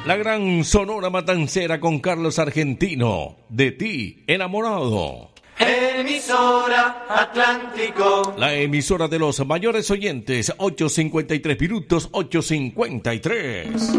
La gran Sonora Matancera con Carlos Argentino. De ti, enamorado. Emisora Atlántico. La emisora de los mayores oyentes, 8:53 minutos, 8:53.